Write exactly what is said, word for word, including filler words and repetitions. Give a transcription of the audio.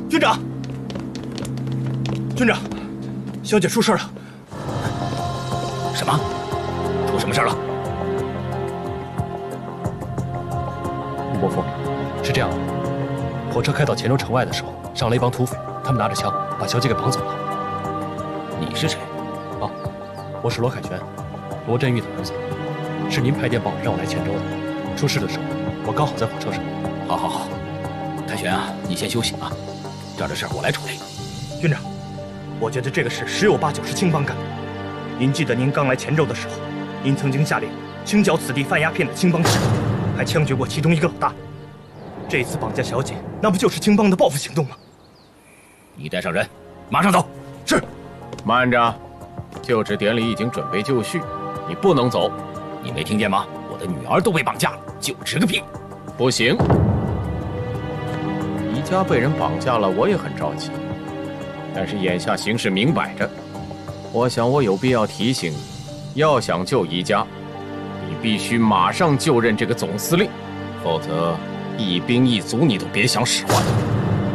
军长，军长，小姐出事了。 什么？出什么事了？ 陆伯父，是这样的，火车开到黔州城外的时候，上了一帮土匪，他们拿着枪把小姐给绑走了。 你是谁？ 啊，我是罗凯旋，罗振玉的儿子，是您派电报让我来黔州的。出事的时候，我刚好在火车上。 好，好，好，凯旋啊，你先休息啊，这儿的事儿我来处理。 军长，我觉得这个事十有八九是青帮干的。您记得您刚来黔州的时候，您曾经下令清剿此地贩鸦片的青帮势力，还枪决过其中一个老大。这次绑架小姐，那不就是青帮的报复行动吗？ 你带上人，马上走。 是。 慢着，就职典礼已经准备就绪，你不能走。 你没听见吗？我的女儿都被绑架了，就职个屁！ 不行，宜家被人绑架了，我也很着急。但是眼下形势明摆着，我想我有必要提醒你，要想救宜家，你必须马上就任这个总司令，否则一兵一卒你都别想使唤。